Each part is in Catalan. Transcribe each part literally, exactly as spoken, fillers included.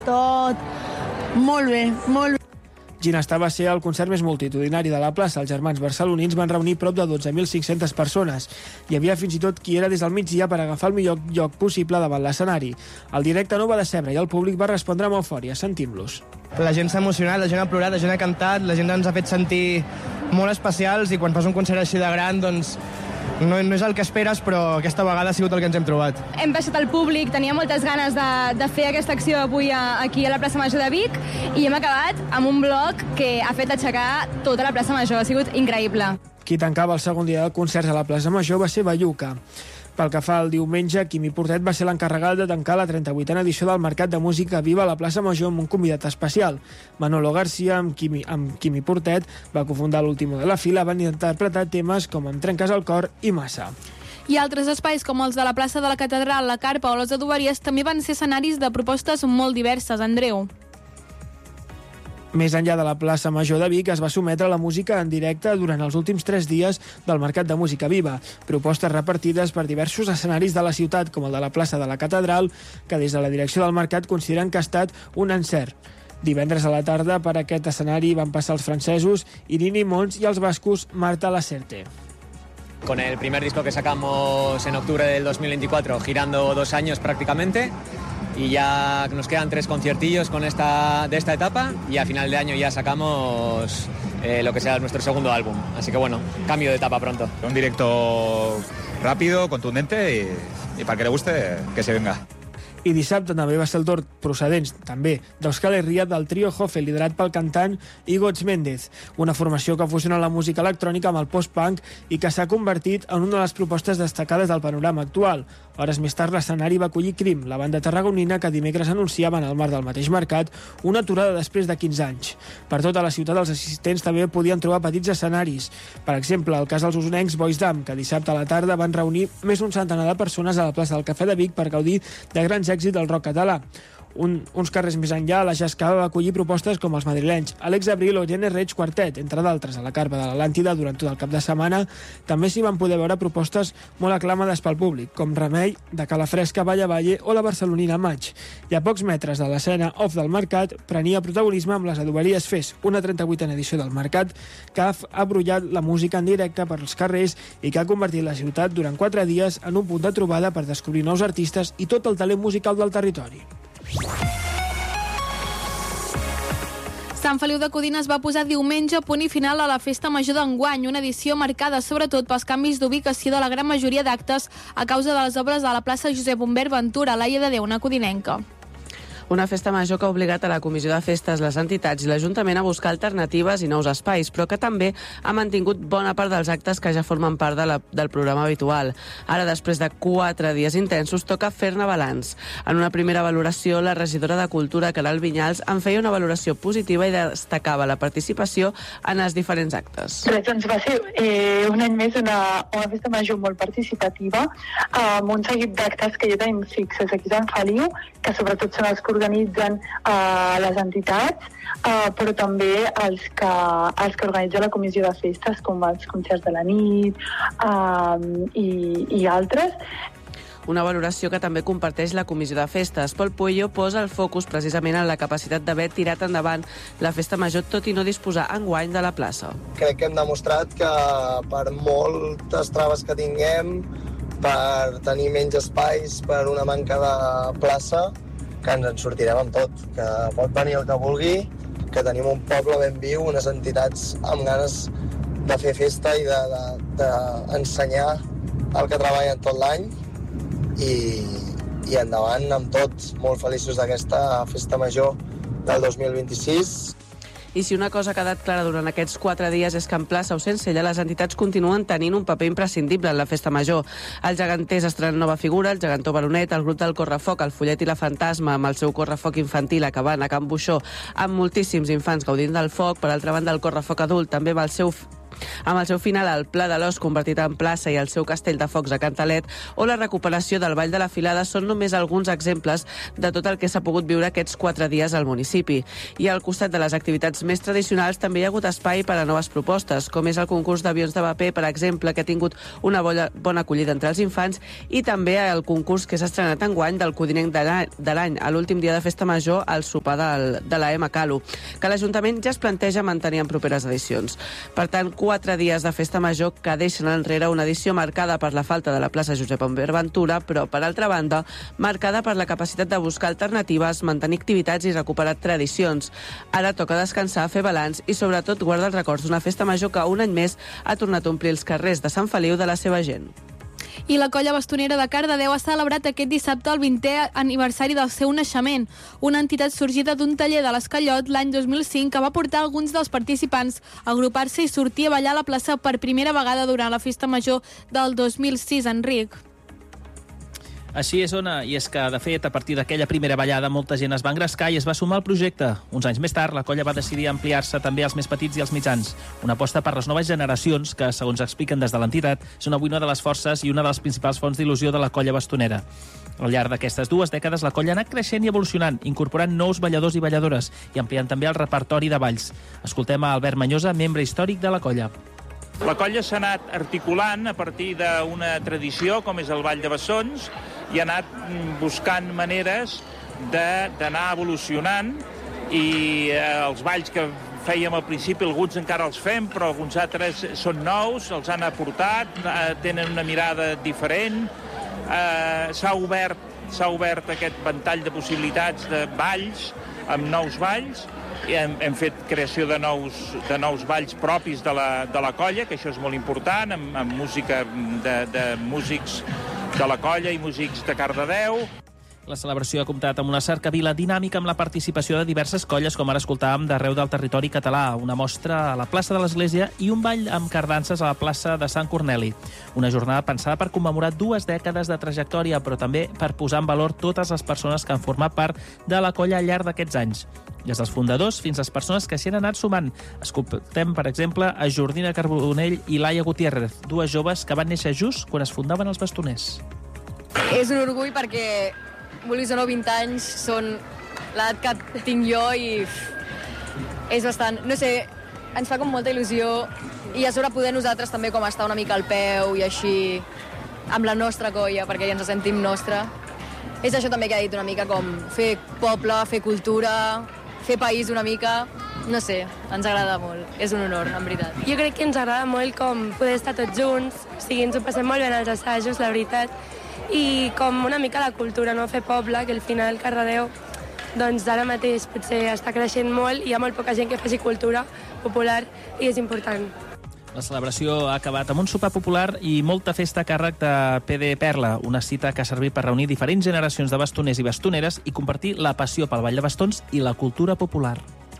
Tot molt bé, molt bé. Ginestar va ser el concert més multitudinari de la plaça. Els germans barcelonins van reunir prop de dotze mil cinc-centes persones. Hi havia fins i tot qui era des del migdia per agafar el millor lloc possible davant l'escenari. El directe no va decebre i el públic va respondre amb eufòria. Sentim-los. La gent s'ha emocionat, la gent ha plorat, la gent ha cantat, la gent ens ha fet sentir molt especials i quan fas un concert així de gran, doncs no, no és el que esperes, però aquesta vegada ha sigut el que ens hem trobat. Hem baixat al públic, tenia moltes ganes de, de fer aquesta acció avui a, aquí a la plaça Major de Vic i hem acabat amb un bloc que ha fet aixecar tota la plaça Major. Ha sigut increïble. Qui tancava el segon dia de concerts a la plaça Major va ser Belluca. Pel que fa al diumenge, Quimi Portet va ser l'encarregat de tancar la trenta-vuitena edició del Mercat de Música Viva a la plaça Major amb un convidat especial. Manolo García, amb Quimi, amb Quimi Portet, va cofundar l'Último de la Fila, van interpretar temes com Em trenques el cor i Massa. I altres espais, com els de la plaça de la Catedral, la Carpa o les adoberies, també van ser escenaris de propostes molt diverses. Andreu. Més enllà de la plaça Major de Vic, es va sometre la música en directe durant els últims tres dies del Mercat de Música Viva. Propostes repartides per diversos escenaris de la ciutat, com el de la plaça de la Catedral, que des de la direcció del mercat consideren que ha estat un encert. Divendres a la tarda per aquest escenari van passar els francesos Irini Mons i els bascos Marta Laserte. Con el primer disco que sacamos en octubre del dos mil veinticuatro, girando dos años prácticamente, y ya nos quedan tres conciertillos con esta, de esta etapa y a final de año ya sacamos eh, lo que será nuestro segundo álbum. Así que bueno, cambio de etapa pronto. Un directo rápido, contundente y, y para que le guste, que se venga. I dissabte també va ser el torn procedents, també, d'Euskal Herria del trio Jofe, liderat pel cantant Igoz Méndez, una formació que fusiona la música electrònica amb el post-punk i que s'ha convertit en una de les propostes destacades del panorama actual. Hores més tard, l'escenari va acollir Crim, la banda tarragonina que dimecres anunciava en el marc del mateix mercat una aturada després de quinze anys. Per tota la ciutat, els assistents també podien trobar petits escenaris. Per exemple, el cas dels usonencs Boys Dam, que dissabte a la tarda van reunir més d'un centenar de persones a la plaça del Cafè de Vic per gaudir de grans èxit del rock català. Un, uns carrers més enllà, la Jascava va acollir propostes com els madrilenys Alex Abril o Gene Reig Quartet, entre d'altres. A la Carpa de l'Atlàntida, durant tot el cap de setmana, també s'hi van poder veure propostes molt aclamades pel públic, com Remei, de Calafresca, Valle Valle o la Barcelonina Maig. I a pocs metres de l'escena off del mercat, prenia protagonisme amb les adoberies Fes, una trenta-vuitena edició del mercat que ha abrollat la música en directe per als carrers i que ha convertit la ciutat durant quatre dies en un punt de trobada per descobrir nous artistes i tot el talent musical del territori. Sant Feliu de Codines va posar diumenge punt i final a la Festa Major d'enguany, una edició marcada sobretot pels canvis d'ubicació de la gran majoria d'actes a causa de les obres a la plaça Josep Humbert Ventura, a Laia de Déu, una codinenca. Una festa major que ha obligat a la Comissió de Festes, les entitats i l'Ajuntament a buscar alternatives i nous espais, però que també ha mantingut bona part dels actes que ja formen part de la, del programa habitual. Ara, després de quatre dies intensos, toca fer-ne balanç. En una primera valoració, la regidora de Cultura, Caral Vinyals, en feia una valoració positiva i destacava la participació en els diferents actes. Res, doncs va ser eh, un any més una, una festa major molt participativa, amb un seguit d'actes que ja tenim fixes aquí a Sant Feliu, que sobretot són els que organitzen uh, les entitats, uh, però també els que, els que organitza la Comissió de Festes, com els concerts de la nit uh, i, i altres. Una valoració que també comparteix la Comissió de Festes. Pol Puello posa el focus precisament en la capacitat d'haver tirat endavant la festa major, tot i no disposar enguany de la plaça. Crec que hem demostrat que per moltes traves que tinguem, per tenir menys espais, per una manca de plaça, que ens en sortirem amb tot, que pot venir el que vulgui, que tenim un poble ben viu, unes entitats amb ganes de fer festa i d'ensenyar de, de el que treballen tot l'any i, i endavant amb tot. Molt feliços d'aquesta festa major del dos mil vint-i-sis. I si una cosa ha quedat clara durant aquests quatre dies és que en plaça o sense ella les entitats continuen tenint un paper imprescindible en la festa major. Els geganters estrenen nova figura, el gegantó Baronet, el grup del Correfoc, el Follet i la Fantasma, amb el seu Correfoc infantil acabant a Can Buixó, amb moltíssims infants gaudint del foc. Per altra banda, el Correfoc adult també va al seu Amb el seu final al Pla de l'Os convertit en plaça i el seu castell de focs a Cantalet o la recuperació del Ball de la Filada són només alguns exemples de tot el que s'ha pogut viure aquests quatre dies al municipi. I al costat de les activitats més tradicionals també hi ha hagut espai per a noves propostes, com és el concurs d'avions de paper, per exemple, que ha tingut una bona acollida entre els infants, i també el concurs que s'ha estrenat enguany del codinenc de l'any, a l'últim dia de Festa Major, al sopar del, de la E M A Calo, que l'Ajuntament ja es planteja mantenir en properes edicions. Per tant, quatre dies de Festa Major que deixen enrere una edició marcada per la falta de la plaça Josep Ventura, però, per altra banda, marcada per la capacitat de buscar alternatives, mantenir activitats i recuperar tradicions. Ara toca descansar, fer balanç i, sobretot, guardar els records d'una Festa Major que un any més ha tornat a omplir els carrers de Sant Feliu de la seva gent. I la colla bastonera de Cardedeu ha celebrat aquest dissabte el vintè aniversari del seu naixement, una entitat sorgida d'un taller de l'Escallot l'any dos mil cinc que va portar alguns dels participants a agrupar-se i sortir a ballar a la plaça per primera vegada durant la Festa Major del dos mil sis, Enric. Així és, Ona, i és que, de fet, a partir d'aquella primera ballada, molta gent es va engrescar i es va sumar al projecte. Uns anys més tard, la colla va decidir ampliar-se també als més petits i als mitjans. Una aposta per les noves generacions, que, segons expliquen des de l'entitat, són avui una de les forces i una de les principals fonts d'il·lusió de la colla bastonera. Al llarg d'aquestes dues dècades, la colla ha anat creixent i evolucionant, incorporant nous balladors i balladores i ampliant també el repertori de balls. Escoltem a Albert Manyosa, membre històric de la colla. La colla s'ha anat articulant a partir d'una tradició, com és el Ball de Bessons, i ha anat buscant maneres d'anar evolucionant, i eh, els balls que fèiem al principi, alguns encara els fem, però alguns altres són nous, els han aportat, eh, tenen una mirada diferent, eh, s'ha obert, s'ha obert aquest ventall de possibilitats de balls, amb nous balls, i hem, hem fet creació de nous, de nous balls propis de la, de la colla, que això és molt important, amb, amb música de, de músics de la colla i músics de Cardedeu. La celebració ha comptat amb una cercavila dinàmica amb la participació de diverses colles, com ara escoltàvem, d'arreu del territori català, una mostra a la plaça de l'Església i un ball amb cardances a la plaça de Sant Corneli. Una jornada pensada per commemorar dues dècades de trajectòria, però també per posar en valor totes les persones que han format part de la colla al llarg d'aquests anys. Des dels fundadors fins a les persones que s'hi han anat sumant. Escoltem, per exemple, a Jordina Carbonell i Laia Gutiérrez, dues joves que van néixer just quan es fundaven els bastoners. És un orgull perquè, vulguis o no, vint anys són l'edat que tinc jo i és bastant, no sé, ens fa com molta il·lusió i a sobre poder nosaltres també com estar una mica al peu i així amb la nostra colla, perquè ja ens sentim nostra. És això també que ha dit una mica com fer poble, fer cultura, fer país una mica, no sé, ens agrada molt. És un honor, en veritat. Jo crec que ens agrada molt com poder estar tots junts, o sigui, ens ho passem molt bé en els assajos, la veritat, i com una mica la cultura, no? Fer poble, que al final Cardedeu, doncs ara mateix potser està creixent molt i hi ha molt poca gent que faci cultura popular i és important. La celebració ha acabat amb un sopar popular i molta festa a càrrec de P D Perla, una cita que ha servit per reunir diferents generacions de bastoners i bastoneres i compartir la passió pel ball de bastons i la cultura popular.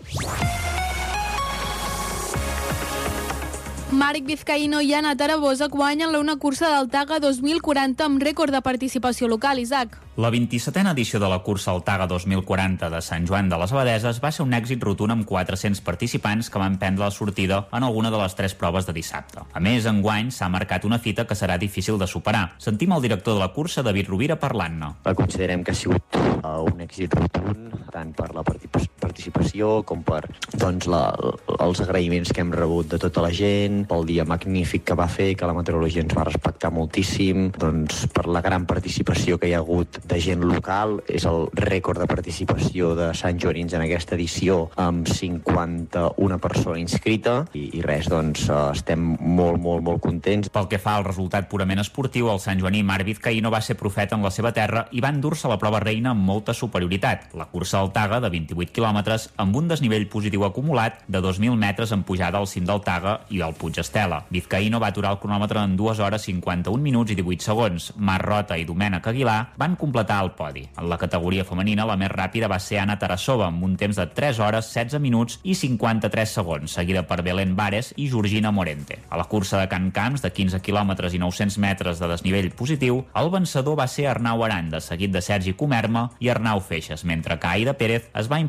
Marc Vizcaíno i Anna Tarabosa guanyen una cursa del Taga dos mil quaranta amb rècord de participació local, Isaac. La vint-i-setena edició de la cursa al Taga dos mil quaranta de Sant Joan de les Abadeses va ser un èxit rotund amb quatre-cents participants que van prendre la sortida en alguna de les tres proves de dissabte. A més, enguany s'ha marcat una fita que serà difícil de superar. Sentim el director de la cursa, David Rovira, parlant-ne. Considerem que ha sigut un èxit rotund, tant per la participació com per doncs, la, els agraïments que hem rebut de tota la gent, pel dia magnífic que va fer, que la meteorologia ens va respectar moltíssim, doncs per la gran participació que hi ha hagut de gent local. És el rècord de participació de Sant Joanins en aquesta edició, amb cinquanta-una persones inscrita i, i res, doncs estem molt, molt, molt contents. Pel que fa al resultat purament esportiu, el Sant Joaní Marc Vizcaíno va ser profeta en la seva terra i va endur-se la prova reina amb molta superioritat. La cursa al Taga, de vint-i-vuit quilòmetres, amb un desnivell positiu acumulat de dos mil metres en pujada al cim del Taga i al Puig Estela. Vizcaíno va aturar el cronòmetre en dues hores cinquanta-un minuts i divuit segons. Marc Rota i Domènec Aguilar van completar el podi. En la categoria femenina, la més ràpida va ser Anna Tarassova, amb un temps de tres hores, setze minuts i cinquanta-tres segons, seguida per Belén Vares i Georgina Morente. A la cursa de Can Camps, de quinze quilòmetres i nou-cents metres de desnivell positiu, el vencedor va ser Arnau Aranda, seguit de Sergi Comerma i Arnau Feixes, mentre que Aida Pérez es va imposar a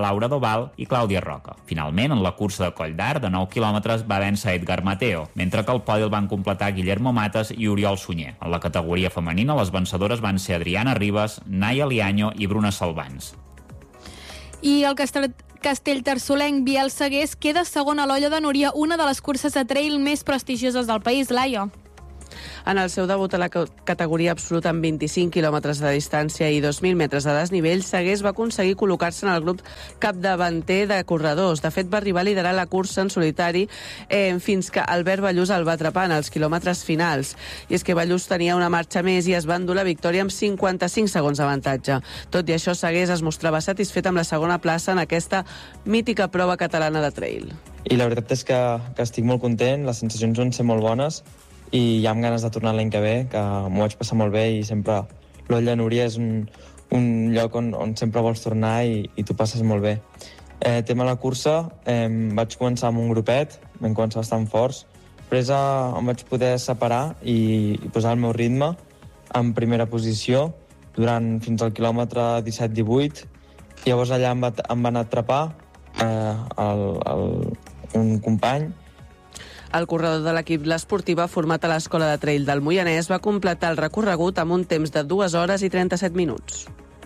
Laura Doval i Clàudia Roca. Finalment, en la cursa de Coll d'Art de nou quilòmetres va vèncer Edgar Mateo, mentre que el podi el van completar Guillermo Matas i Oriol Sunyer. En la categoria femenina, les vencedores van ser Adriana Ribas, Naya Liaño i Bruna Salvans. I el Castell, Castellterçolenc Biel Segués queda segon a l'Olla de Núria, una de les curses de trail més prestigioses del país, Laia. En el seu debut a la categoria absoluta amb vint-i-cinc quilòmetres de distància i dos mil metres de desnivell, Segués va aconseguir col·locar-se en el grup capdavanter de corredors. De fet, va arribar a liderar la cursa en solitari eh, fins que Albert Ballús el va atrapar en els quilòmetres finals. I és que Ballús tenia una marxa més i es va endur la victòria amb cinquanta-cinc segons d'avantatge. Tot i això, Segués es mostrava satisfet amb la segona plaça en aquesta mítica prova catalana de trail. I la veritat és que, que estic molt content, les sensacions van ser molt bones, i ja amb ganes de tornar l'any que ve, que m'ho vaig passar molt bé i sempre l'Olla de Núria és un, un lloc on, on sempre vols tornar i, i t'ho passes molt bé. Eh, tema de la cursa, eh, vaig començar amb un grupet, vam començar bastant forts, després eh, em vaig poder separar i, i posar el meu ritme en primera posició durant fins al quilòmetre disset divuit, i llavors allà em va, em van atrapar eh, el, el, un company. El corredor de l'equip L'Esportiva, format a l'Escola de Trail del Moianès, va completar el recorregut amb un temps de dues hores i trenta-set minuts.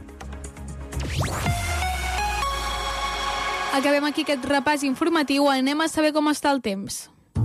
Acabem aquí aquest repàs informatiu. Anem a saber com està el temps.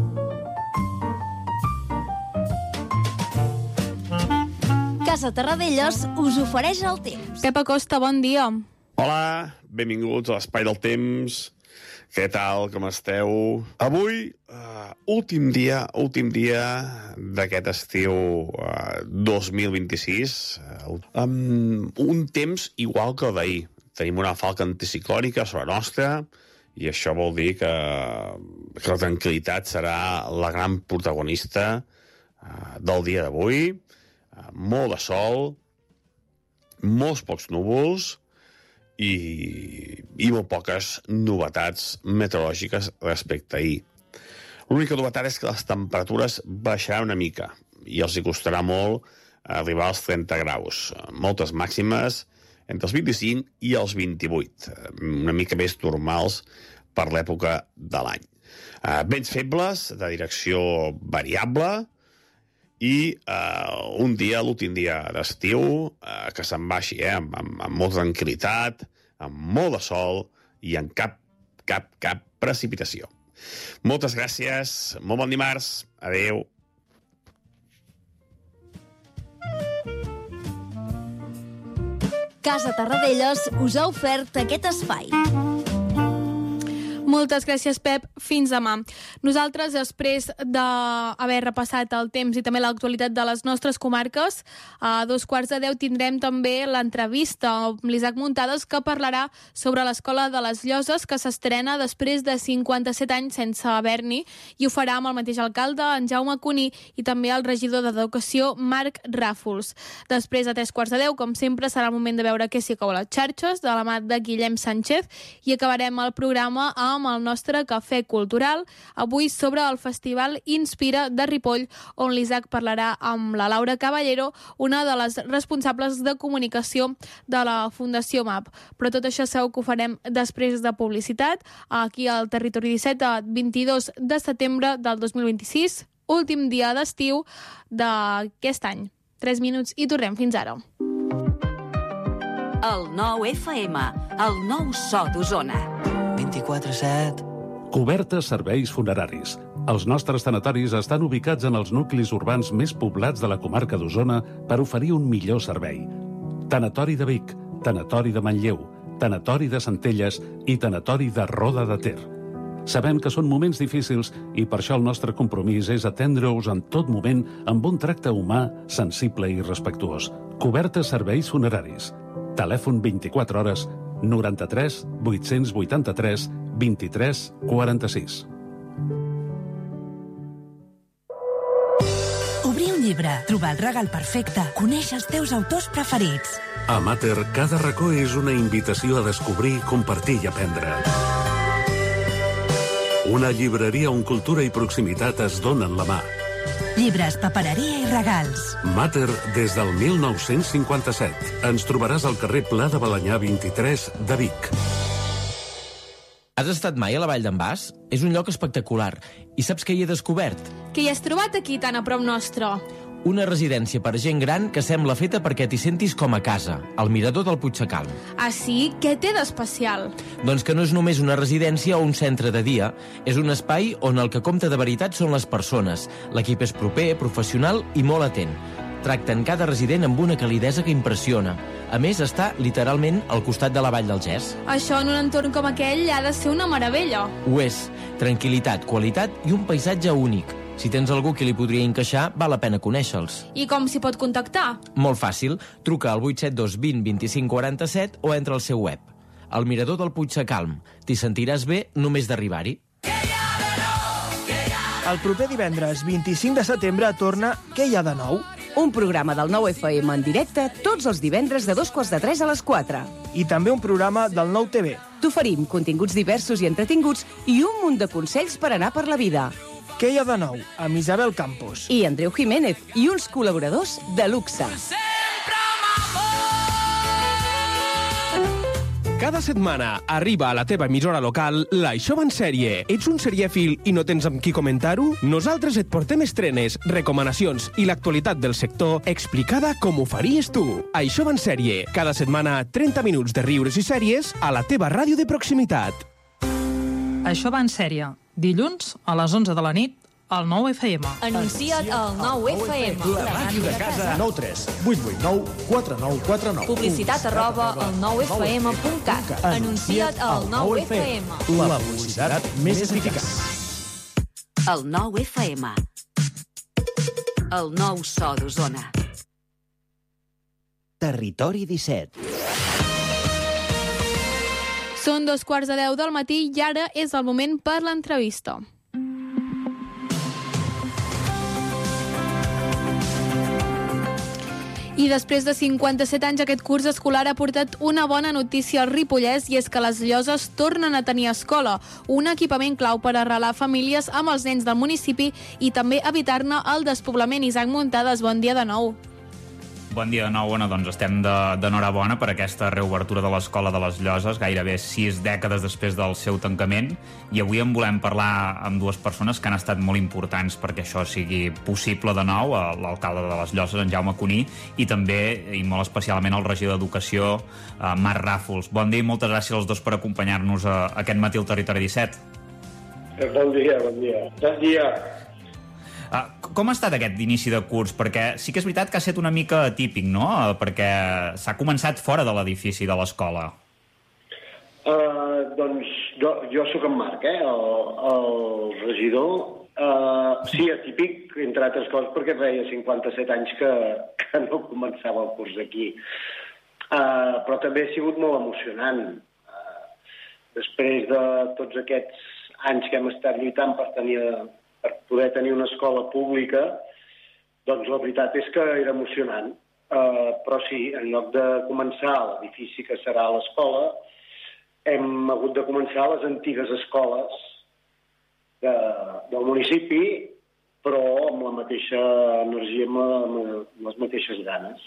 Casa Terradellos us ofereix el temps. Pep Acosta, bon dia. Hola, benvinguts a l'Espai del Temps. Què tal, com esteu? Avui, uh, últim dia, últim dia d'aquest estiu uh, dos mil vint-i-sis, uh, amb un temps igual que el d'ahir. Tenim una falca anticiclònica sobre nostra i això vol dir que, que la tranquil·litat serà la gran protagonista uh, del dia d'avui. Uh, molt de sol, molts pocs núvols, I, i molt poques novetats meteorològiques respecte a ahir. L'única novetat és que les temperatures baixaran una mica i els hi costarà molt arribar als trenta graus. Moltes màximes entre els vint-i-cinc i els vint-i-vuit, una mica més normals per l'època de l'any. Vents febles, de direcció variable, i uh, un dia, l'últim dia d'estiu, uh, que se'n baixi, eh, amb, amb, amb molta tranquil·litat, amb molt de sol i amb cap, cap, cap precipitació. Moltes gràcies, molt bon dimarts, adeu. Casa Terradellos us ha ofert aquest espai. Moltes gràcies, Pep. Fins demà. Nosaltres, després d'haver repassat el temps i també l'actualitat de les nostres comarques, a dos quarts de deu tindrem també l'entrevista amb l'Isaac Muntades, que parlarà sobre l'Escola de les Lloses, que s'estrena després de cinquanta-set anys sense haver-n'hi, i ho farà amb el mateix alcalde, en Jaume Cuní, i també el regidor d'Educació, Marc Ràfols. Després, a tres quarts de deu, com sempre, serà el moment de veure què s'hi cou a les xarxes, de la mà de Guillem Sánchez, i acabarem el programa amb el nostre cafè cultural, avui sobre el Festival Inspira de Ripoll, on l'Isaac parlarà amb la Laura Caballero, una de les responsables de comunicació de la Fundació M A P. Però tot això sabeu que ho farem després de publicitat, aquí al Territori disset, a vint-i-dos de setembre del dos mil vint-i-sis, últim dia d'estiu d'aquest any. Tres minuts i tornem. Fins ara. El nou F M, el nou so d'Osona. vint-i-quatre set. Cobertes serveis funeraris. Els nostres tanatoris estan ubicats en els nuclis urbans més poblats de la comarca d'Osona per oferir un millor servei. Tanatori de Vic, Tanatori de Manlleu, Tanatori de Centelles i Tanatori de Roda de Ter. Sabem que són moments difícils i per això el nostre compromís és atendre-us en tot moment amb un tracte humà, sensible i respectuós. Cobertes serveis funeraris. Telèfon vint-i-quatre hores, noranta-tres vuit-cents vuitanta-tres vint-i-tres quaranta-sis. Obrir un llibre, trobar el regal perfecte, conèixer els teus autors preferits. A Mater, cada racó és una invitació a descobrir, compartir i aprendre. Una llibreria on cultura i proximitat es donen la mà. Llibres, papereria i regals. Mater des del mil nou-cents cinquanta-set. Ens trobaràs al carrer Pla de Balanyà vint-i-tres de Vic. Has estat mai a la Vall d'en Bas? És un lloc espectacular. I saps què hi he descobert? Què hi has trobat aquí tan a prop nostre? Una residència per gent gran que sembla feta perquè t'hi sentis com a casa, al mirador del Puigsecalm. Ah, sí? Què té d'especial? Doncs que no és només una residència o un centre de dia, és un espai on el que compta de veritat són les persones. L'equip és proper, professional i molt atent. Tracten cada resident amb una calidesa que impressiona. A més, està literalment al costat de la Vall del Gès. Això en un entorn com aquell ha de ser una meravella. Ho és. Tranquilitat, qualitat i un paisatge únic. Si tens algú que li podria encaixar, val la pena conèixer-los. I com s'hi pot contactar? Molt fàcil. Truca al vuit set dos vint vint-i-cinc quaranta-set o entra al seu web. El mirador del Puigsecalm. T'hi sentiràs bé només d'arribar-hi. El proper divendres vint-i-cinc de setembre torna Què hi ha de nou? Un programa del nou F M en directe tots els divendres de dos quarts de tres a les quatre. I també un programa del nou T V. T'oferim continguts diversos i entretinguts i un munt de consells per anar per la vida. Què hi ha de nou? Amb Isabel Campos. I Andreu Jiménez i uns col·laboradors de luxe. Cada setmana arriba a la teva emissora local l'Això va en sèrie. Ets un serièfil i no tens amb qui comentar-ho? Nosaltres et portem estrenes, recomanacions i l'actualitat del sector explicada com ho faries tu. Això va en sèrie. Cada setmana trenta minuts de riures i sèries a la teva ràdio de proximitat. Això va en sèrie. Dilluns a les onze de la nit al nou F M. Anuncia't al nou F M. La màquina de casa. nou tres vuit vuit nou quatre nou quatre nou. Publicitat arroba al nou f m punt cat. Anuncia't al nou F M. La publicitat més eficaç. El nou F M. El nou so d'Osona. Territori disset. Són dos quarts de deu del matí i ara és el moment per l'entrevista. I després de cinquanta-set anys, aquest curs escolar ha portat una bona notícia al Ripollès, i és que les Lloses tornen a tenir escola, un equipament clau per arrelar famílies amb els nens del municipi i també evitar-ne el despoblament. Isaac Muntades, bon dia de nou. Bon dia de nou. Bueno, doncs estem d'enhorabona per aquesta reobertura de l'Escola de les Lloses, gairebé sis dècades després del seu tancament, i avui en volem parlar amb dues persones que han estat molt importants perquè això sigui possible de nou, l'alcalde de les Lloses, en Jaume Cuní, i també, i molt especialment, el regidor d'Educació, Marc Ràfols. Bon dia i moltes gràcies als dos per acompanyar-nos aquest matí al Territori disset. Bon dia, bon dia. Bon dia. Uh, com ha estat aquest inici de curs? Perquè sí que és veritat que ha estat una mica atípic, no? Perquè s'ha començat fora de l'edifici de l'escola. Uh, doncs jo, jo sóc en Marc, eh, el, el regidor. Uh, sí, atípic, entre altres coses, perquè feia cinquanta-set anys que, que no començava el curs aquí. Uh, però també ha sigut molt emocionant. Uh, després de tots aquests anys que hem estat lluitant per tenir... per poder tenir una escola pública, doncs la veritat és que era emocionant. Uh, però sí, en lloc de començar l'edifici que serà l'escola, hem hagut de començar les antigues escoles de, del municipi, però amb la mateixa energia, amb, amb les mateixes ganes.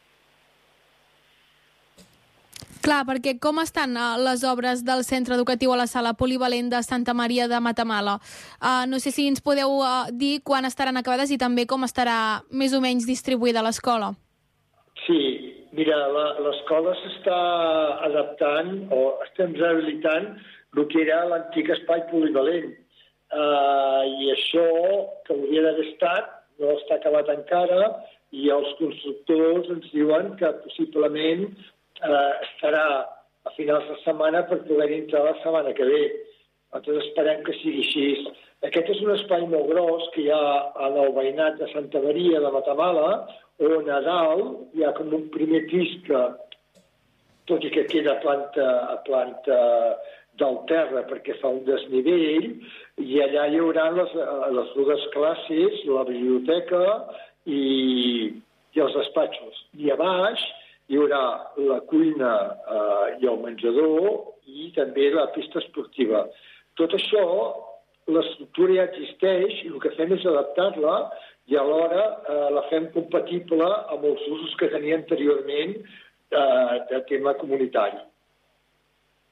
Clar, perquè com estan les obres del centre educatiu a la sala polivalent de Santa Maria de Matamala? Uh, no sé si ens podeu uh, dir quan estaran acabades i també com estarà més o menys distribuïda l'escola. Sí, mira, l'escola s'està adaptant o estem rehabilitant el que era l'antic espai polivalent. Uh, I això, que hauria d'haver estat, no està acabat encara, i els constructors ens diuen que possiblement Uh, estarà a finals de setmana per poder entrar la setmana que ve. Nosaltres esperem que sigui així. Aquest és un espai molt gros que hi ha en el veïnat de Santa Maria de Matamala, on a dalt hi ha com un primer pis que, tot i que queda a planta, a planta del terra perquè fa un desnivell, i allà hi haurà les, les dues classes, la biblioteca i, i els despatxos. I a baix hi haurà la cuina eh, i el menjador i també la pista esportiva. Tot això, l'estructura ja existeix i el que fem és adaptar-la i alhora eh, la fem compatible amb els usos que tenia anteriorment eh, de tema comunitari.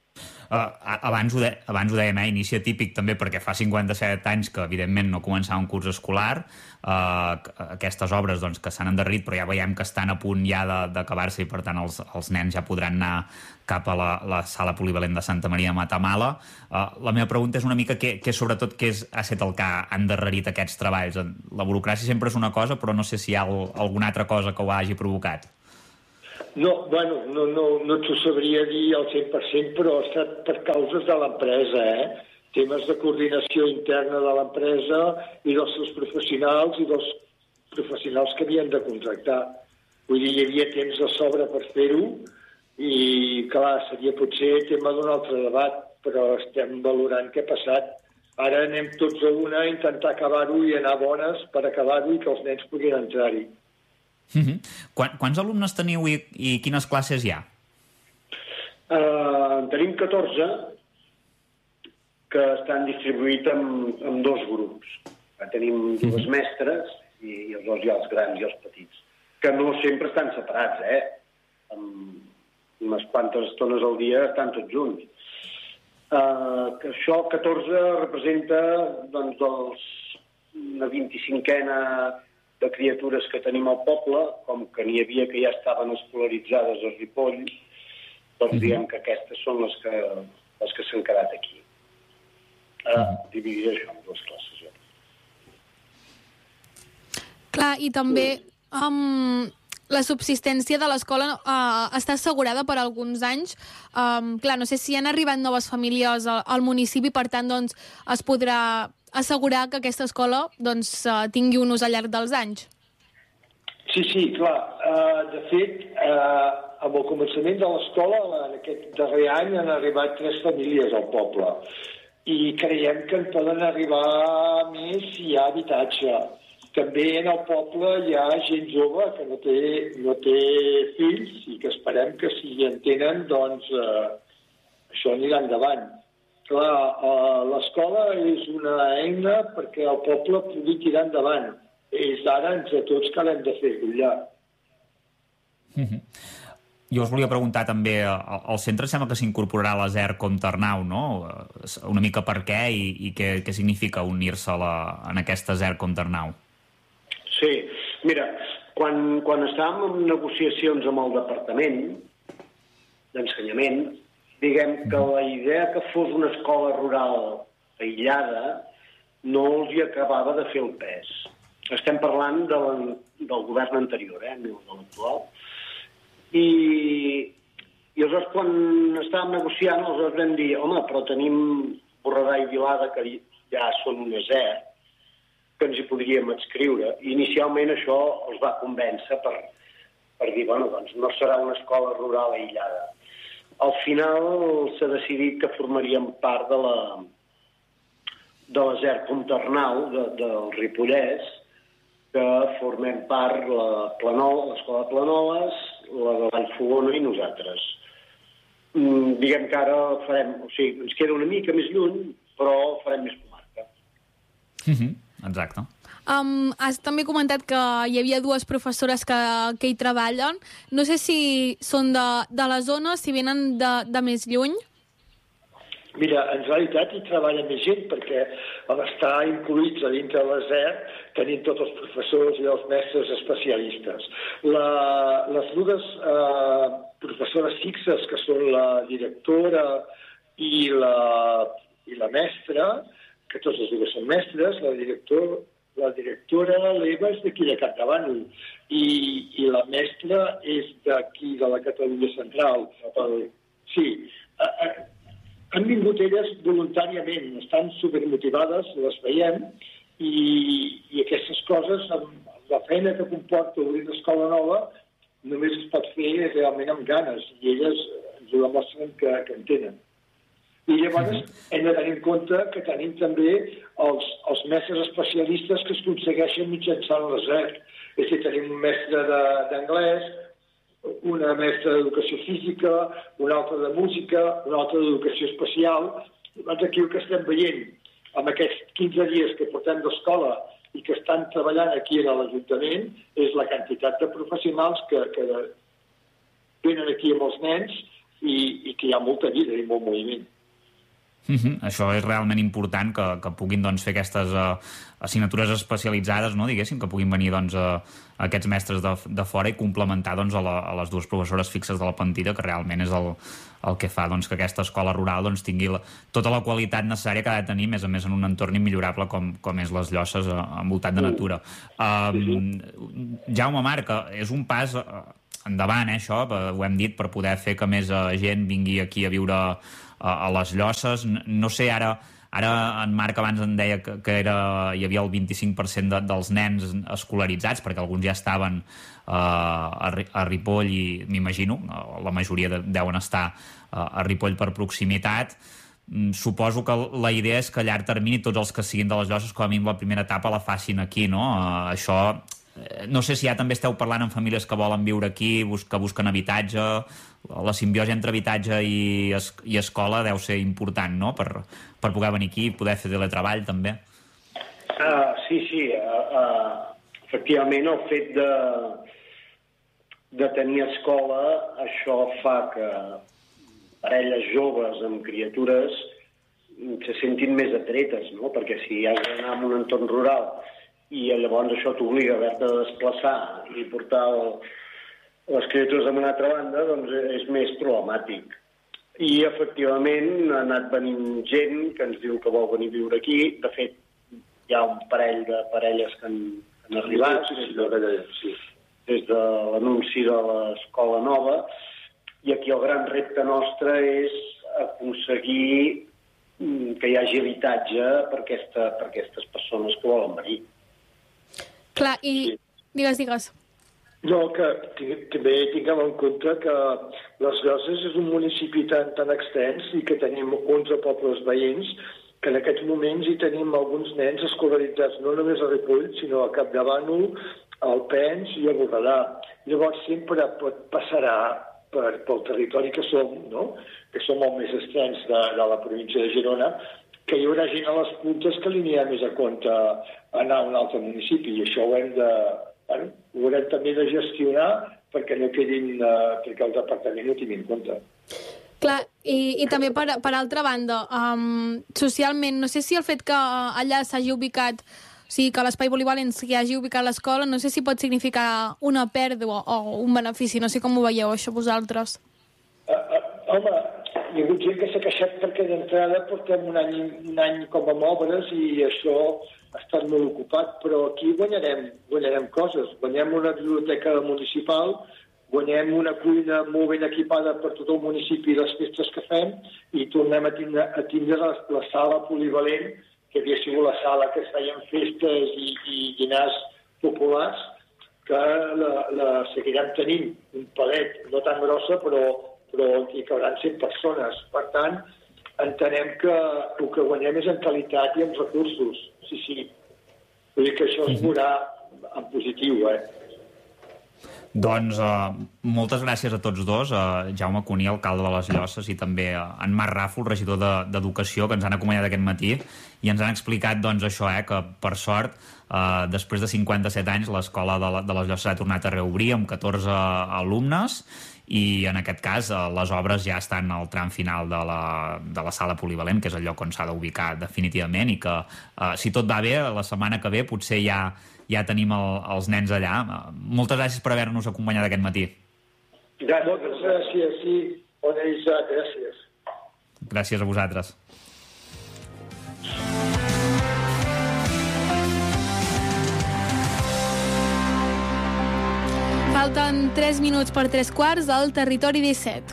Uh, abans, ho de, abans ho dèiem, eh, inici atípic també perquè fa cinquanta-set anys que evidentment no començava un curs escolar, uh, aquestes obres doncs, que s'han endarrerit però ja veiem que estan a punt ja d'acabar-se i per tant els, els nens ja podran anar cap a la, la sala polivalent de Santa Maria de Matamala. Uh, la meva pregunta és una mica què, què sobretot què és, ha estat el que ha endarrerit aquests treballs. La burocràcia sempre és una cosa, però no sé si hi ha el, alguna altra cosa que ho hagi provocat. No, bueno, no, no, no t'ho sabria dir al cent per cent, però ha estat per causes de l'empresa, eh? Temes de coordinació interna de l'empresa i dels seus professionals i dels professionals que havien de contractar. Vull dir, hi havia temps de sobre per fer-ho i, clar, seria potser tema d'un altre debat, però estem valorant què ha passat. Ara anem tots a una a intentar acabar-ho i anar bones per acabar-ho i que els nens puguin entrar-hi. Mm-hmm. Quan, quants alumnes teniu i, i quines classes hi ha? Uh, tenim catorze que estan distribuïts en, en dos grups. Tenim dues mm-hmm. mestres i, i els dos hi ha els grans i els petits, que no sempre estan separats, eh? Amb unes quantes estones al dia estan tots junts. Uh, que això, catorze, representa doncs, dels, una vint-i-cinquena de criatures que tenim al poble, com que n'hi havia que ja estaven escolaritzades a Ripoll, doncs mm-hmm. diguem que aquestes són les que, les que s'han quedat aquí. Uh, mm-hmm. Dividir això en dues classes. Ja. Clar, i també um, la subsistència de l'escola uh, està assegurada per alguns anys. Um, clar, no sé si han arribat noves famílies al, al municipi, per tant, doncs, es podrà assegurar que aquesta escola doncs, uh, tingui un ús al llarg dels anys. Sí, sí, clar. Uh, de fet, uh, amb el començament de l'escola, en aquest darrer any han arribat tres famílies al poble i creiem que en poden arribar més si hi ha habitatge. També en el poble hi ha gent jove que no té, no té fills i que esperem que si en tenen, doncs uh, això anirà endavant. Clar, uh, l'escola és una eina perquè el poble pugui tirar endavant. És ara entre tots que l'hem de fer brullar. Mm-hmm. Jo us volia preguntar també, al centre sembla que s'incorporarà a l'A S E R Comternau, no? Una mica per què i, i què, què significa unir-se a la, en aquesta A S E R Comternau? Sí, mira, quan, quan estàvem en negociacions amb el Departament d'Ensenyament, diguem que la idea que fos una escola rural aïllada no els hi acabava de fer el pes. Estem parlant de la, del govern anterior, eh, no de l'actual. I, I aleshores, quan estàvem negociant, aleshores vam dir, home, però tenim Borredà i Vilada, que ja són un A S E R, que ens hi podríem adscriure. I inicialment això els va convèncer per, per dir, bueno, doncs no serà una escola rural aïllada. Al final s'ha decidit que formaríem part de la de l'A S E R Comternau, de, del Ripollès, que formem part la Planola, l'escola de Planoles, la de Vallfogona i nosaltres. Mm, diguem que ara farem, o sigui, ens queda una mica més lluny, però farem més comarca. Mm-hmm. Exacte. Um, has també comentat que hi havia dues professores que, que hi treballen. No sé si són de, de la zona, si venen de, de més lluny. Mira, en realitat hi treballa més gent perquè al estar incluïts a dintre de l'A S E R tenim tots els professors i els mestres especialistes. La, les dues eh, professores fixes, que són la directora i la, i la mestra, que tots els dues són mestres, la directora, la directora, l'Eva, és d'aquí de Campdevànol i, i la mestra és d'aquí, de la Catalunya Central. Sí, eh, eh, han vingut elles voluntàriament, estan supermotivades, les veiem, i, i aquestes coses, amb la feina que comporta obrir una escola nova, només es pot fer realment amb ganes, i elles ens ho demostren que, que en tenen. I llavors hem de tenir en compte que tenim també els, els mestres especialistes que es aconsegueixen mitjançant l'A S E R. És a dir, tenim un mestre d'anglès, una mestra d'educació física, una altra de música, una altra d'educació especial. Doncs aquí el que estem veient amb aquests quinze dies que portem d'escola i que estan treballant aquí a l'Ajuntament és la quantitat de professionals que, que venen aquí amb els nens i, i que hi ha molta vida i molt moviment. Mm-hmm. Això és realment important, que, que puguin doncs, fer aquestes uh, assignatures especialitzades, no, diguéssim, que puguin venir doncs, uh, aquests mestres de, de fora i complementar doncs, a, la, a les dues professores fixes de la plantilla, que realment és el, el que fa doncs, que aquesta escola rural doncs, tingui la, tota la qualitat necessària que ha de tenir, més a més en un entorn immillorable com, com és les Llosses, uh, envoltat de natura. Um, Jaume, Marc, és un pas uh, endavant, eh, això, ho hem dit, per poder fer que més uh, gent vingui aquí a viure a les Llosses. No sé, ara, ara en Marc abans en deia que, que era, hi havia el vint-i-cinc per cent de, dels nens escolaritzats, perquè alguns ja estaven uh, a, a Ripoll i m'imagino, la majoria de, deuen estar uh, a Ripoll per proximitat. Mm, suposo que la idea és que a llarg termini tots els que siguin de les Llosses, com a mínim la primera etapa la facin aquí, no? Uh, això... No sé si ja també esteu parlant amb famílies que volen viure aquí, que busquen habitatge. La simbiosi entre habitatge i, es, i escola deu ser important, no?, per, per poder venir aquí i poder fer teletreball, també. Uh, sí, sí. Uh, uh, efectivament, el fet de, de tenir escola, això fa que parelles joves amb criatures se sentin més atretes, no?, perquè si has d'anar en un entorn rural i llavors això t'obliga a haver-te de desplaçar i portar el, les criatures a una altra banda, doncs és més problemàtic. I, efectivament, ha anat venint gent que ens diu que vol venir a viure aquí. De fet, hi ha un parell de parelles que han, han arribat des de, sí, des de l'anunci de l'escola nova, i aquí el gran repte nostre és aconseguir que hi hagi habitatge per, aquesta, per aquestes persones que volen venir. Clar, i... Sí. Digues, digues. No, que també tinguem en compte que les Llosses és un municipi tan, tan extens i que tenim onze pobles veïns, que en aquests moments hi tenim alguns nens escolaritzats no només a Ripoll, sinó a Capdavànol, a Alpens i a Borredà. Llavors sempre passarà per, pel territori que som, no?, que som el més extens de, de la província de Girona, que hi haurà gent a les puntes que li anirà més a compte anar a un altre municipi, i això ho hem de... Bueno, ho haurem també de gestionar perquè no quedin... Uh, perquè el departament ho tingui en compte. Clar, i, i també per, per altra banda, um, socialment, no sé si el fet que allà s'hagi ubicat, o sigui, que l'espai polivalent s'hi hagi ubicat l'escola, no sé si pot significar una pèrdua o un benefici, no sé com ho veieu això vosaltres. Uh, uh, home, hi ha hagut gent que s'ha queixat perquè d'entrada portem un any, un any com amb obres i això ha estat molt ocupat, però aquí guanyarem, guanyarem coses. Guanyem una biblioteca municipal, guanyem una cuina molt ben equipada per tot el municipi i les festes que fem i tornem a tindre, a tindre la, la sala polivalent, que havia sigut la sala que es feien festes i, i dinars populars, que la, la seguirem tenint un palet, no tan grossa, però però hi cabran cent persones. Per tant, entenem que el que guanyem és en qualitat i en recursos. Sí, sí. Vull dir que això es veurà en positiu, eh? Doncs uh, moltes gràcies a tots dos, uh, Jaume Cuní, alcalde de les Llosses, i també uh, en Marc Ràfol, regidor d'Educació, de, que ens han acompanyat aquest matí i ens han explicat doncs, això, eh, que per sort, uh, després de cinquanta-set anys, l'escola de, la, de les Llosses ha tornat a reobrir amb catorze alumnes, i en aquest cas les obres ja estan al tram final de la, de la sala polivalent, que és el lloc on s'ha d'ubicar definitivament, i que eh, si tot va bé, la setmana que ve potser ja, ja tenim el, els nens allà. Moltes gràcies per haver-nos acompanyat aquest matí. Moltes gràcies, sí. Bona nit, gràcies. Gràcies a vosaltres. Falten tres minuts per tres quarts al Territori disset.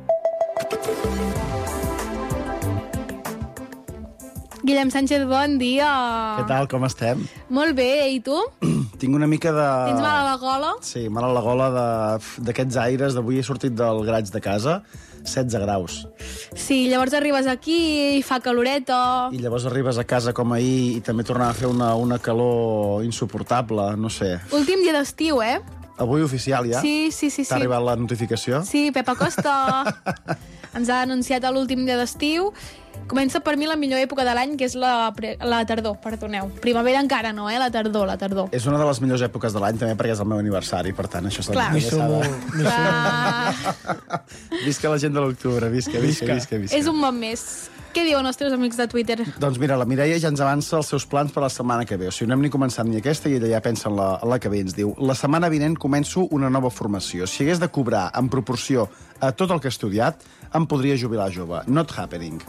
Guillem Sánchez, bon dia. Què tal, com estem? Molt bé, i tu? Tinc una mica de... Tens mal a la gola? Sí, mal a la gola d'aquests aires. D'avui he sortit del garatge de casa, setze graus. Sí, llavors arribes aquí i fa caloreta. I llavors arribes a casa com ahir i també tornava a fer una, una calor insuportable, no sé. Últim dia d'estiu, eh? Avui oficial ja? Sí, sí, sí. T'ha sí. arribat la notificació? Sí, Pepa Costa ens ha anunciat l'últim dia d'estiu Comença per mi la millor època de l'any, que és la, pre- la tardor, perdoneu. Primavera encara no, eh? La tardor, la tardor. És una de les millors èpoques de l'any, també, perquè és el meu aniversari, per tant, això s'ha Clar. de Mi sumo, mi sumo. Visca la gent de l'octubre, visca, visca, visca, visca. És un bon mes. Què diuen els teus amics de Twitter? Doncs mira, la Mireia ja ens avança els seus plans per la setmana que ve. O sigui, no hem ni començat ni aquesta i ella ja pensa en la, en la que ve. Ens diu, la setmana vinent començo una nova formació. Si hagués de cobrar en proporció a tot el que he estudiat, em podria jubilar jove. Not happening.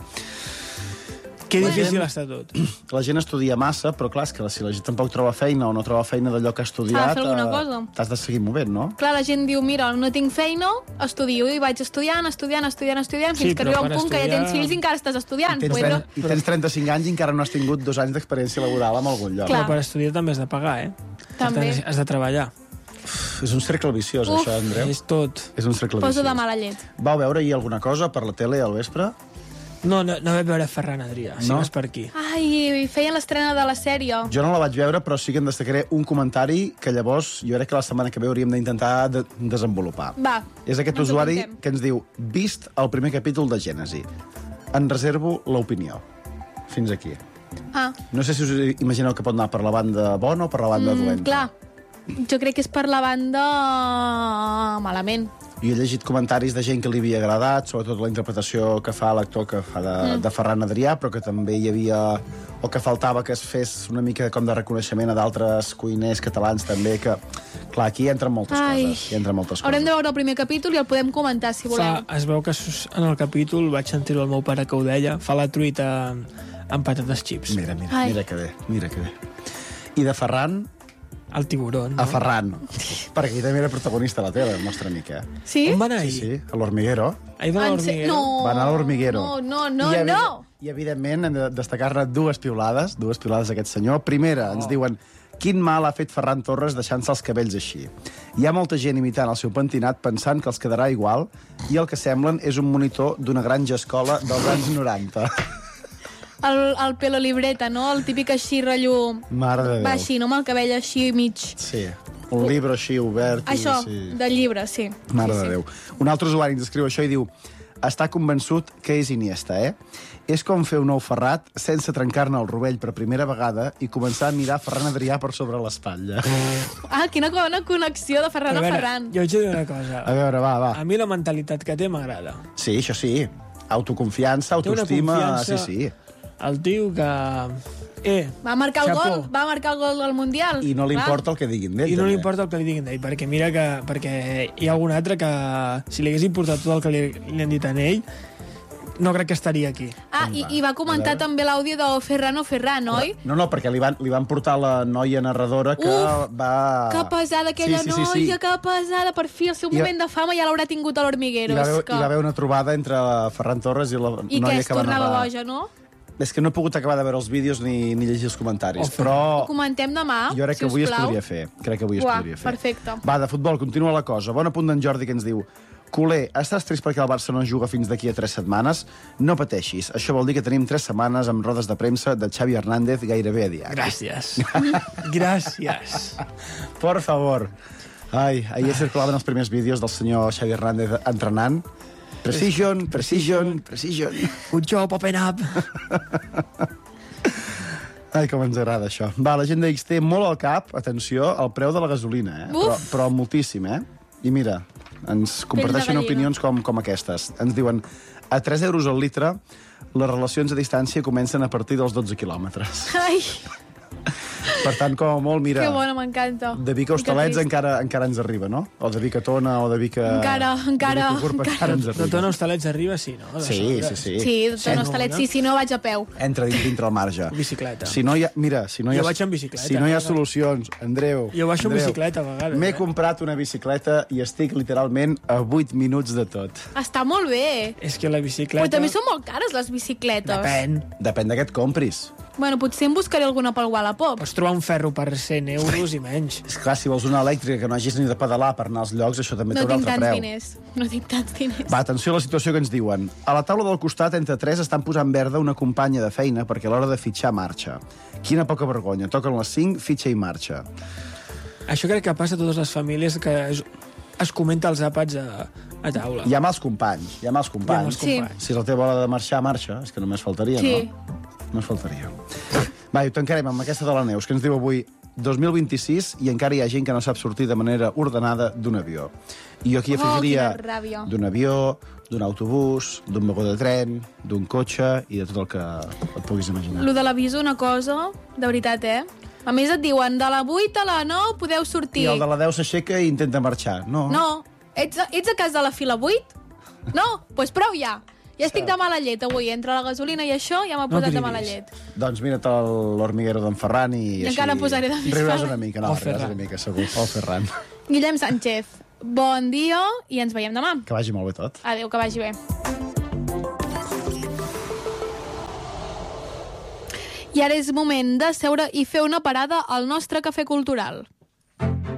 Que difícil està tot. La gent estudia massa, però clar, és que si la gent tampoc troba feina o no troba feina d'allò que ha estudiat... S'ha de fer alguna eh, cosa. T'has de seguir movent, no? Clar, la gent diu, mira, no tinc feina, estudio, i vaig estudiant, estudiant, estudiant, estudiant, Sí, fins que però arriba un per punt que ja estudiar- tens fills i encara estàs estudiant. I tens, Vull dir, trenta, I tens trenta-cinc anys i encara no has tingut dos anys d'experiència laboral en algun lloc. Però per estudiar també has de pagar, eh? També. Per tant, has de treballar. És un cercle viciós, Uf. això, Andreu. És tot. És un cercle Poso viciós. de mala llet. Vau veure ahir alguna cosa per la tele al vespre? No, no, no vaig veure Ferran Adrià, si No? no és per aquí. Ai, feien l'estrena de la sèrie. Jo no la vaig veure, però sí que en destacaré un comentari que llavors jo crec que la setmana que ve hauríem d'intentar de desenvolupar. Va. És aquest ens ho usuari apuntem. que ens diu vist el primer capítol de Gènesi. En reservo l'opinió. Fins aquí. Ah, No sé si us imagineu que pot anar per la banda bona o per la banda mm, dolenta. clar. Jo crec que és per la banda malament. Jo he llegit comentaris de gent que li havia agradat, sobretot la interpretació que fa l'actor que fa de, Mm. de Ferran Adrià, però que també hi havia... o que faltava que es fes una mica com de reconeixement a d'altres cuiners catalans també, que... Clar, aquí entren moltes Ai. coses. Hi entren moltes Haurem coses. de veure el primer capítol i el podem comentar, si voleu. Fa, es veu que sus- en el capítol, vaig sentir-ho al meu pare que ho deia, fa la truita amb patates xips. Mira, mira, Ai. mira que bé, mira que bé. I de Ferran... El tiburón, no? A Ferran. Perquè ell també era protagonista a la tele, el nostre amic, eh? Sí? On va anar Sí, ahir? sí, a l'Hormiguero. Ahir va a En se- l'Hormiguero? No. Va anar a l'Hormiguero. No, no, no, I, evi- no. I, evidentment, hem de destacar-ne dues piulades, dues piulades d'aquest senyor. Primera, Oh. ens diuen quin mal ha fet Ferran Torres deixant-se els cabells així. Hi ha molta gent imitant el seu pentinat pensant que els quedarà igual i el que semblen és un monitor d'una granja escola dels anys noranta. El, el pelo libreta, no? El típic així, rotllo... Mare de Déu. Va així, no? Amb el cabell així mig. Sí, un llibre així obert. i Això, sí. de llibre, sí. Mare sí, de sí. Déu. Un altre usuari ens escriu això i diu està convençut que és Iniesta, eh? És com fer un ou ferrat sense trencar-ne el rovell per primera vegada i començar a mirar Ferran Adrià per sobre l'espatlla. Ah, quina bona connexió de Ferran A a, veure, Ferran. jo haig de dir una cosa. A veure, va, va. A mi la mentalitat que té m'agrada. Sí, això sí. Autoconfiança, Té una autoestima... confiança. Sí, sí. El tio que... Eh, Va marcar el Chapó. gol, va marcar el gol del Mundial. I no li Clar. importa el que diguin d'ell, I no li també. importa el que li diguin d'ell, perquè mira que... Perquè hi ha algun altre que, si li hagués importat tot el que li, li han dit a ell, no crec que estaria aquí. Ah, i, i va comentar també l'àudio de Ferran o Ferran, oi? No, no, perquè li van, li van portar la noia narradora que Uf, va... Que pesada aquella sí, sí, sí, noia, sí. que pesada. Per fi, el seu I- moment de fama ja l'haurà tingut a l'Hormiguero. Hi va, haver, és que... hi va haver una trobada entre Ferran Torres i la I noia que es que va tornava narrar. boja, no? És que no he pogut acabar de veure els vídeos ni, ni llegir els comentaris, Oh, però Ho comentem demà, jo crec que si avui us es plau. podria fer. Crec que avui es Uà, podria fer. perfecte. Va, de futbol, continua la cosa. Bon apunt d'en Jordi que ens diu Culer, estàs trist perquè el Barça no juga fins d'aquí a tres setmanes? No pateixis. Això vol dir que tenim tres setmanes amb rodes de premsa de Xavi Hernández gairebé a diari. Gràcies. Gràcies. Por favor. Ai, ahir circulaven els primers vídeos del senyor Xavi Hernández entrenant. Precision, precision, precision. Good job, open up. Ai, com ens agrada això. Va, la gent de X té molt al cap, atenció, el preu de la gasolina, eh? Però, Uf! però moltíssim, eh? I mira, ens comparteixen gallina. opinions com, com aquestes. Ens diuen, a tres euros al litre, les relacions a distància comencen a partir dels dotze quilòmetres. Ai, Per tant, com a molt, mira, que bona, m'encanta. de Vic a I que Hostalets trist. encara, encara ens arriba, no? O de Vic a Tona, o de Vic a... Encara, encara, de Vic a Gurb, encara. encara ens De arriba. Tona Hostalets arriba, sí, no? De Sí, sobre. sí, sí. Sí, de Tona Hostalets, sí, si no vaig a peu. Entra dins, dintre el marge. Bicicleta. Si no hi ha, mira, si no hi ha, Jo vaig en bicicleta, si no hi ha eh? solucions, Andreu... Jo baixo en Andreu, bicicleta, a vegades, M'he eh? comprat una bicicleta i estic literalment a vuit minuts de tot. Està molt bé. És que la bicicleta... Però també són molt cares, les bicicletes. Depèn. Depèn de què et compris. Bueno, potser em buscaré alguna pel Wallapop. Pots trobar un ferro per cent euros i menys. És clar, si vols una elèctrica que no hagis ni de pedalar per anar als llocs, això també No té un tinc altre tants preu. diners. No tinc tants diners. Va, atenció a la situació que ens diuen. A la taula del costat, entre tres, estan posant verda una companya de feina perquè a l'hora de fitxar marxa. Quina poca vergonya. Toquen les cinc, fitxa i marxa. Això crec que passa a totes les famílies que... És... es comenta els àpats a, a taula. Hi ha mals companys, hi ha mals companys. Sí. Si la teva hora de marxar, marxa. És que només faltaria, Sí. no? Només faltaria. Va, i ho tancarem amb aquesta de la Neus, que ens diu avui dos mil vint-i-sis i encara hi ha gent que no sap sortir de manera ordenada d'un avió. I jo aquí afegiria Oh, quina ràbia. d'un avió, d'un autobús, d'un vagó de tren, d'un cotxe i de tot el que et puguis imaginar. Lo de l'avís, una cosa, de veritat, eh? A més et diuen, de la vuit a la nou podeu sortir. I el de la deu s'aixeca i intenta marxar. No. No, ets, ets a casa de la fila vuit? No? Doncs pues prou ja. Ja estic de mala llet avui. Entre la gasolina i això ja m'ha No posat de cridis. mala llet. Doncs mira't l'Hormiguero d'en Ferran i, I així... encara em posaré de més Riuràs mal. una mica, no, El riuràs Ferran. una mica, segur. El Ferran. Guillem Sánchez, bon dia i ens veiem demà. Que vagi molt bé tot. Adéu, que vagi bé. I ara és moment de seure i fer una parada al nostre cafè cultural.